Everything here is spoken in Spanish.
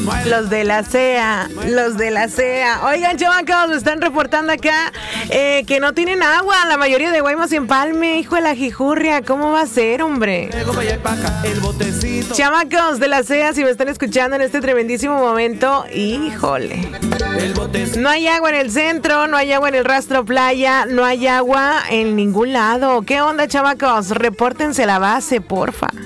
Los de la CEA, los de la CEA. Oigan, chamacos, me están reportando acá que no tienen agua. La mayoría de Guaymas y Empalme, hijo de la jijurria. ¿Cómo va a ser, hombre? Chamacos de la CEA, si me están escuchando en este tremendísimo momento, híjole. No hay agua en el centro, no hay agua en el Rastro Playa, no hay agua en ningún lado. ¿Qué onda, chamacos? Repórtense la base, porfa.